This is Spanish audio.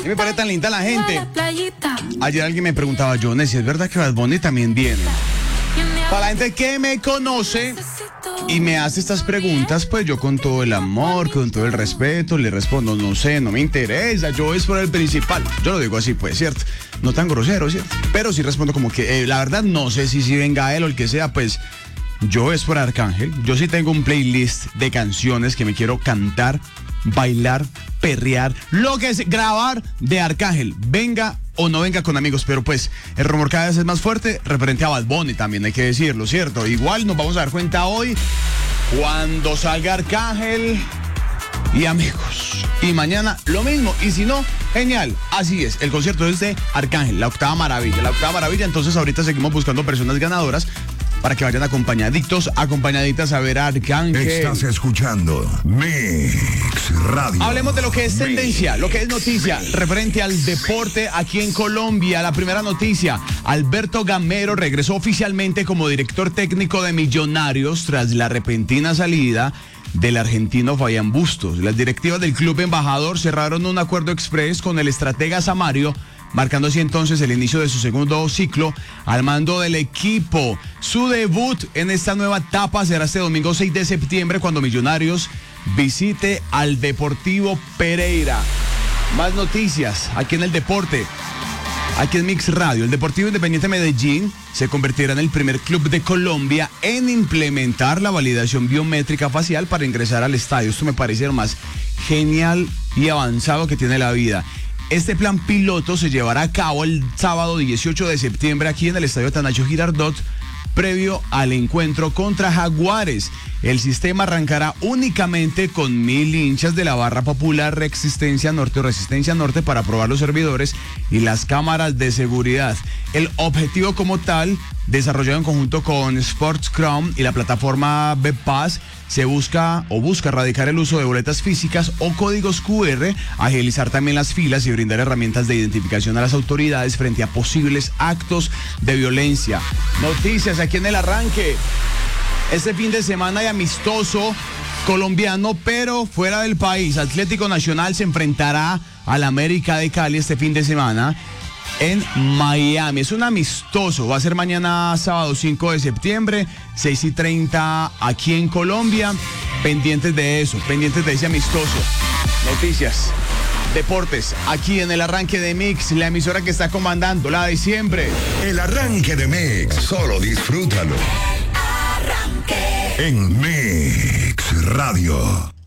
Y me parece tan linda la gente. Ayer alguien me preguntaba, Jones, si es verdad que Bad Bunny también viene. Para la gente que me conoce y me hace estas preguntas, pues yo con todo el amor, con todo el respeto, le respondo, no sé, no me interesa, yo es por el principal. Yo lo digo así, pues, ¿cierto? No tan grosero, ¿cierto? Pero sí respondo como que, la verdad, no sé si venga él o el que sea, pues, yo es por Arcángel. Yo sí tengo un playlist de canciones que me quiero cantar, bailar, perrear, lo que es grabar de Arcángel. Venga o no venga con amigos, pero pues el rumor cada vez es más fuerte referente a Bad Bunny, también hay que decirlo, ¿cierto? Igual nos vamos a dar cuenta hoy cuando salga Arcángel y amigos. Y mañana lo mismo, y si no, genial, así es, el concierto es de Arcángel, la octava maravilla, entonces ahorita seguimos buscando personas ganadoras para que vayan acompañaditas a ver a Arcángel. Estás escuchando Mix Radio. Hablemos de lo que es tendencia, lo que es noticia referente al deporte aquí en Colombia. La primera noticia, Alberto Gamero regresó oficialmente como director técnico de Millonarios tras la repentina salida del argentino Fabián Bustos. Las directivas del club embajador cerraron un acuerdo express con el estratega Samario, marcando así entonces el inicio de su segundo ciclo al mando del equipo. Su debut en esta nueva etapa será este domingo 6 de septiembre cuando Millonarios visite al Deportivo Pereira. Más noticias aquí en el deporte, aquí en Mix Radio. El Deportivo Independiente Medellín se convertirá en el primer club de Colombia en implementar la validación biométrica facial para ingresar al estadio. Esto me parece lo más genial y avanzado que tiene la vida. Este plan piloto se llevará a cabo el sábado 18 de septiembre aquí en el estadio Atanasio Girardot, previo al encuentro contra Jaguares. El sistema arrancará únicamente con 1000 hinchas de la barra popular Resistencia Norte para probar los servidores y las cámaras de seguridad. El objetivo como tal, desarrollado en conjunto con Sports Crown y la plataforma BPass, busca erradicar el uso de boletas físicas o códigos QR, agilizar también las filas y brindar herramientas de identificación a las autoridades frente a posibles actos de violencia. Noticias aquí en el arranque. Este fin de semana hay amistoso colombiano, pero fuera del país. Atlético Nacional se enfrentará al América de Cali este fin de semana en Miami. Es un amistoso, va a ser mañana sábado 5 de septiembre, 6:30 aquí en Colombia. Pendientes de eso, pendientes de ese amistoso. Noticias, deportes, aquí en el arranque de Mix, la emisora que está comandando, la de siempre. El arranque de Mix, solo disfrútalo. En Mix Radio.